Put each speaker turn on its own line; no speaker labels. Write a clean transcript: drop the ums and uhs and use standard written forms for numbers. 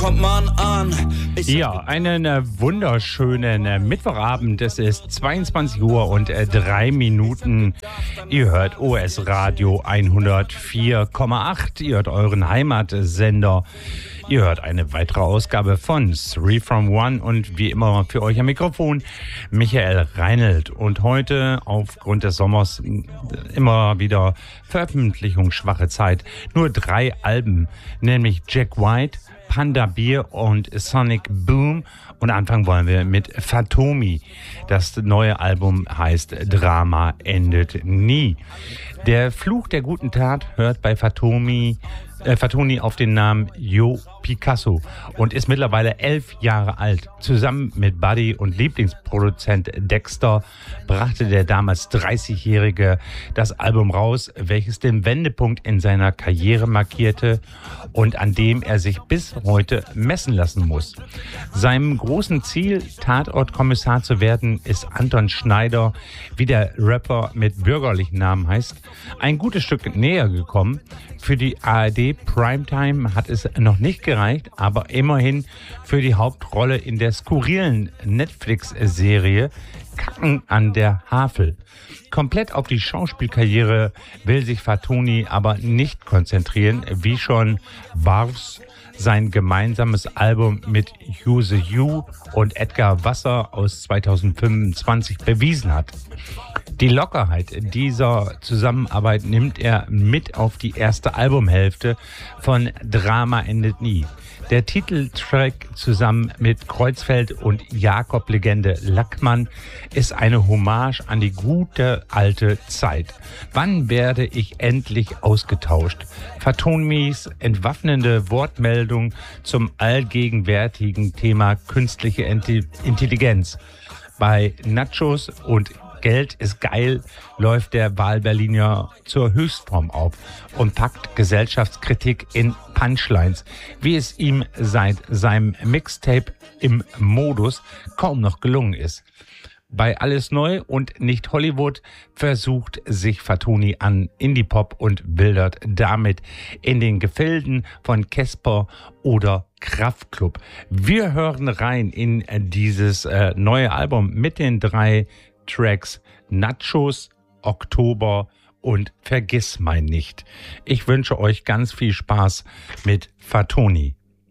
kommt man an.
Ja, einen wunderschönen Mittwochabend. Es ist 22 Uhr und 3 Minuten. Ihr hört OS Radio 104,8. Ihr hört euren Heimatsender. Ihr hört eine weitere Ausgabe von 3 from 1 und wie immer für euch am Mikrofon Michael Reinelt. Und heute aufgrund des Sommers immer wieder veröffentlichungsschwache Zeit. Nur 3 Alben, nämlich Jack White, Panda Bear und Sonic Boom. Und anfangen wollen wir mit Fathomi. Das neue Album heißt Drama endet nie. Der Fluch der guten Tat hört bei Fathomi auf den Namen Yo Picasso und ist mittlerweile 11 Jahre alt. Zusammen mit Buddy und Lieblingsproduzent Dexter brachte der damals 30-Jährige das Album raus, welches den Wendepunkt in seiner Karriere markierte und an dem er sich bis heute messen lassen muss. Seinem großen Ziel, Tatortkommissar zu werden, ist Anton Schneider, wie der Rapper mit bürgerlichen Namen heißt, ein gutes Stück näher gekommen. Für die ARD Primetime hat es noch nicht gereicht, aber immerhin für die Hauptrolle in der skurrilen Netflix-Serie Kacken an der Havel. Komplett auf die Schauspielkarriere will sich Fathomi aber nicht konzentrieren, wie schon Bars sein gemeinsames Album mit Use You und Edgar Wasser aus 2025 bewiesen hat. Die Lockerheit dieser Zusammenarbeit nimmt er mit auf die erste Albumhälfte von Drama endet nie. Der Titeltrack zusammen mit Kreuzfeld und Jakob-Legende Lackmann ist eine Hommage an die gute alte Zeit. Wann werde ich endlich ausgetauscht? Fathomis entwaffnende Wortmeldung zum allgegenwärtigen Thema künstliche Intelligenz. Bei Nachos und Geld ist geil läuft der Wahlberliner zur Höchstform auf und packt Gesellschaftskritik in Punchlines, wie es ihm seit seinem Mixtape im Modus kaum noch gelungen ist. Bei Alles Neu und nicht Hollywood versucht sich Fathomi an Indie-Pop und wildert damit in den Gefilden von Casper oder Kraftklub. Wir hören rein in dieses neue Album mit den 3 Tracks Nachos, Oktober und Vergiss mein nicht. Ich wünsche euch ganz viel Spaß mit Fathomi.